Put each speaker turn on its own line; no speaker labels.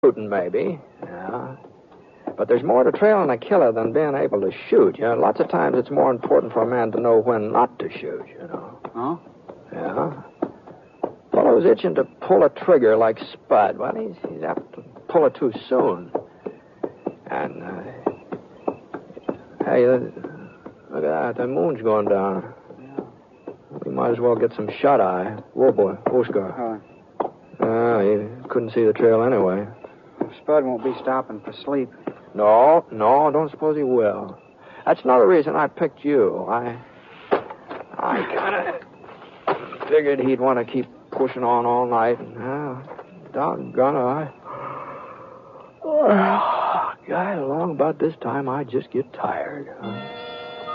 shooting, maybe. Yeah. But there's more to trailing a killer than being able to shoot. You know, lots of times it's more important for a man to know when not to shoot, you know.
Oh?
Yeah. Fellow's itching to pull a trigger like Spud. Well, he's apt to pull it too soon. And, hey, look at that. The moon's going down.
Yeah.
We might as well get some shut-eye. Whoa, boy. Oscar. You couldn't see the trail anyway.
Spud won't be stopping for sleep.
No, don't suppose he will. That's another reason I picked you. I kind of figured he'd want to keep pushing on all night. And, doggone it, God, along about this time, I just get tired. Huh?